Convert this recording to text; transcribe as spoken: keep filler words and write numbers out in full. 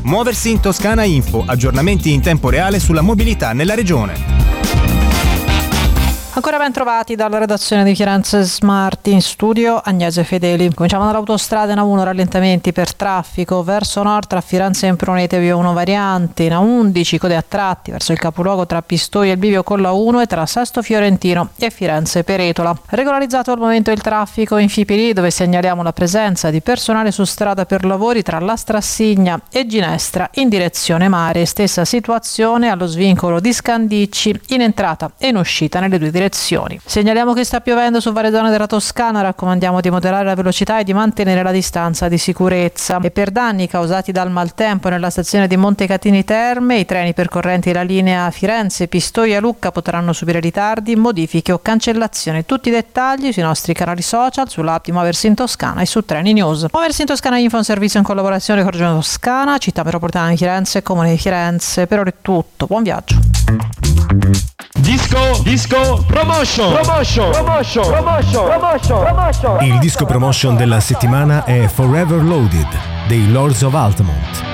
Muoversi in Toscana Info, aggiornamenti in tempo reale sulla mobilità nella regione. Ancora ben trovati dalla redazione di Firenze Smart, in studio Agnese Fedeli. Cominciamo dall'autostrada in A uno, rallentamenti per traffico verso nord tra Firenze e Imprunete via uno variante, in A undici code a tratti verso il capoluogo tra Pistoia e il bivio con la uno e tra Sesto Fiorentino e Firenze Peretola. Regolarizzato al momento il traffico in Fipili, dove segnaliamo la presenza di personale su strada per lavori tra la Strassigna e Ginestra in direzione mare. Stessa situazione allo svincolo di Scandicci in entrata e in uscita nelle due direzioni. Segnaliamo che sta piovendo su varie zone della Toscana, raccomandiamo di moderare la velocità e di mantenere la distanza di sicurezza. E per danni causati dal maltempo nella stazione di Montecatini Terme, i treni percorrenti la linea Firenze, Pistoia, Lucca potranno subire ritardi, modifiche o cancellazioni. Tutti i dettagli sui nostri canali social, sull'app di Muoversi in Toscana e su Treni News. Muoversi in Toscana Info, un servizio in collaborazione con Regione Toscana, Città Metropolitana di Firenze e Comune di Firenze. Per ora è tutto, buon viaggio. Disco, disco, promotion, promotion, promotion, promotion, promotion, promotion. Il disco promotion della settimana è Forever Loaded dei Lords of Altamont.